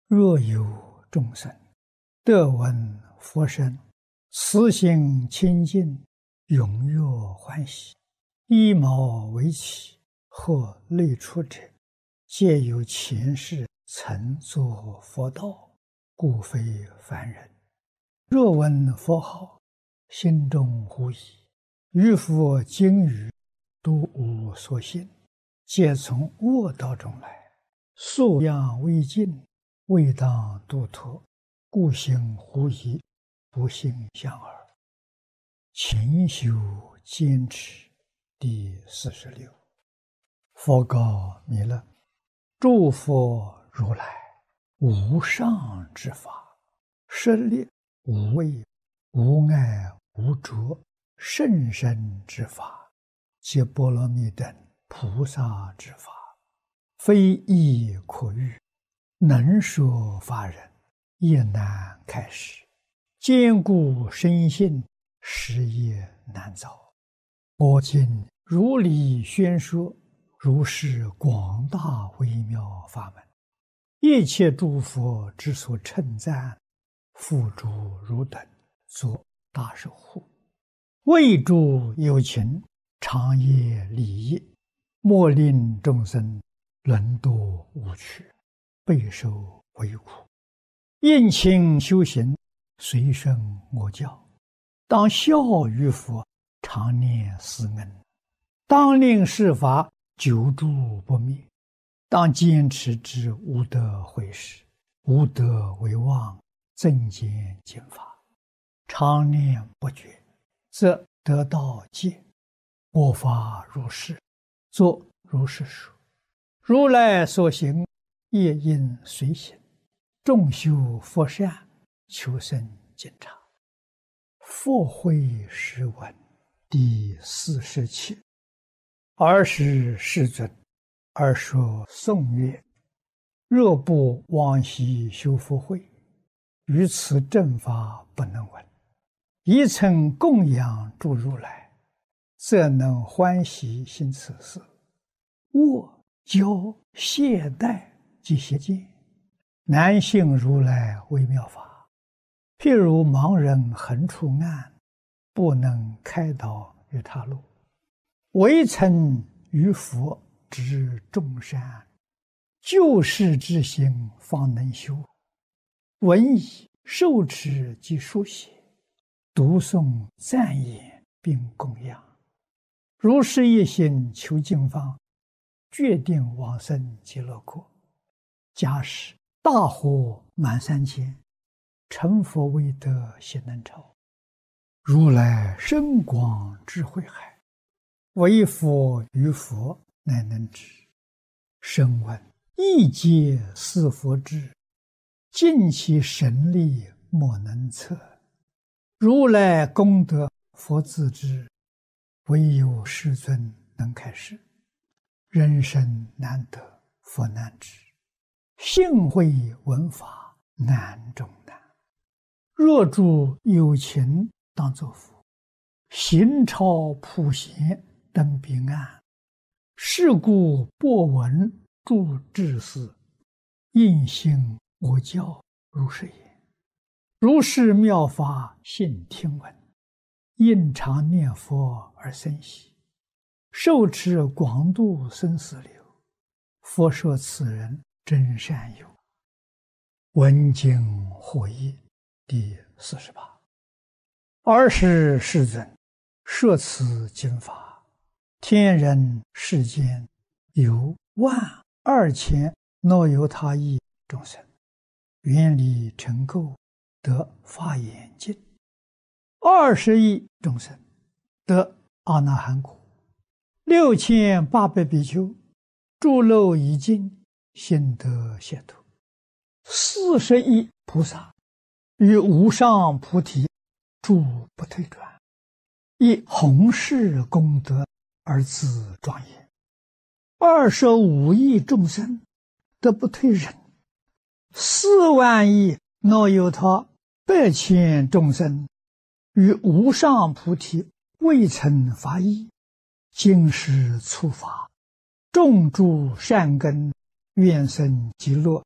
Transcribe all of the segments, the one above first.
若有众生得闻佛声，慈心清净，踊跃欢喜，衣毛为起，或类出者，皆有前世曾作佛道，故非凡人。若闻佛号，心中狐疑，于佛经语都无所信，皆从恶道中来，素养未尽，未当度脱，故行狐疑，不信相耳。勤修坚持第46。佛告弥勒：诸佛如来无上之法，舍利无畏无碍无着甚深之法，皆波罗蜜等菩萨之法，非易可喻，能说法人也难开示，坚固深信，实业难遭。我今如理宣说，如是广大微妙法门，一切诸佛之所称赞，付诸汝等作大守护，为诸有情，长夜利益，莫令众生沦堕无趣，备受为苦。应勤修行，随顺我教，当效于佛，常念思恩，当令世法久住不灭，当坚持之无得毁时，无得为妄，增减净法，常念不绝，则得道戒。我法如是，作如是说。如来所行，业应随行，众修佛善，求生净察。佛会释文第47。尔时世尊，尔说颂曰：若不往昔修福慧，于此正法不能闻。一曾供养诸如来，则能欢喜行此事。我教懈怠及邪见，难信如来微妙法。譬如盲人横出暗，不能开导于他路，唯曾于佛知众善，救世之心方能修。闻已受持及书写，读诵赞言并供养，如是一心求净方，决定往生极乐国。假使大火满3000，成佛未得悉能超。如来深广智慧海，唯佛于佛乃能知。声闻亦皆似佛智，尽其神力莫能测。如来功德佛自知，唯有世尊能开示。人生难得佛难知，信会闻法难中难。若诸有情当作佛，行超普贤登彼岸。是故播闻诸智士，应信我教如是言。如是妙法信听闻，应常念佛而生喜，受持广度生死流。佛说此人真善友。闻经获益第48。尔时世尊，摄此经法，天人世间有12000若由他亿众生，愿力成垢，得法眼净；20亿众生得阿那含果；6800比丘诸漏已尽，心得解脱；40亿菩萨于无上菩提住不退转，以弘誓功德而自庄严；25亿众生得不退忍；4万亿若有他8千众生于无上菩提未曾发意，今世初发，种诸善根，愿生极乐，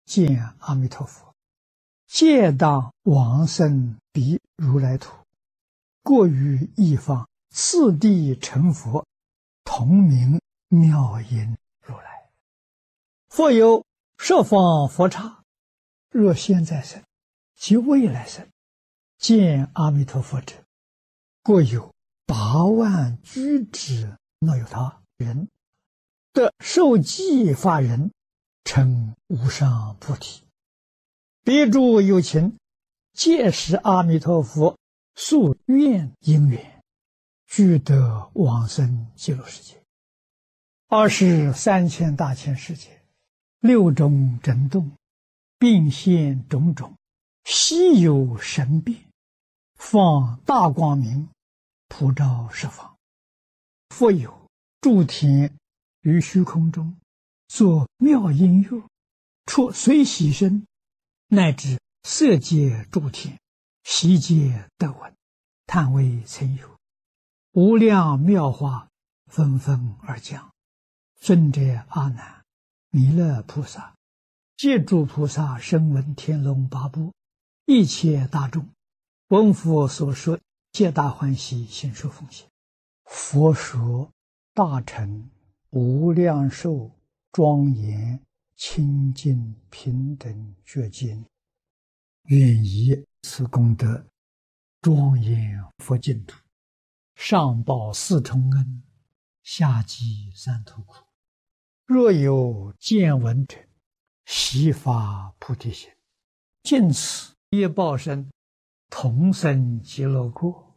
见阿弥陀佛，皆当往生彼如来土，过于一方，次第成佛，同名妙音如来。复有十方佛刹，若现在生及未来生，见阿弥陀佛者，过有8万居之那由他人，得受记法人，成无上菩提。彼诸有情，皆是阿弥陀佛宿愿因缘，俱得往生极乐世界。23千大千世界，六种震动，并现种种，稀有神变，放大光明，普照十方。复有诸天于虚空中，作妙音乐，出随喜声，乃至色界诸天，悉皆得闻，叹为曾有。无量妙话纷纷而降。尊者阿难、弥勒菩萨、借诸菩萨声闻天龙八部一切大众，闻佛所说，皆大欢喜，信受奉献。佛说大乘无量寿庄严清净平等觉经，愿以此功德庄严佛净土，上报四重恩，下济三途苦。若有见闻者，悉发菩提心，尽此业报身，同生极乐国。